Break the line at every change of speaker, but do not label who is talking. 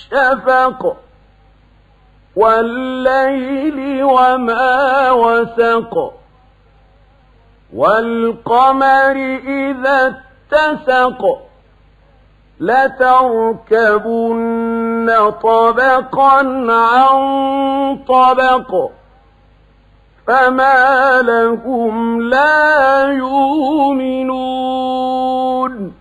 الشفق والليل وما وسق والقمر إذا اتسق لتركبن طبقا عن طبق فما لهم لا يؤمنون